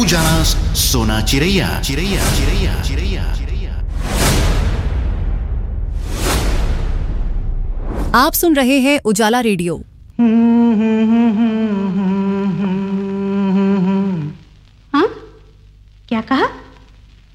जाना सोना चिरैया चिरैया चिरैया चिरैया चिरैया। आप सुन रहे हैं उजाला रेडियो।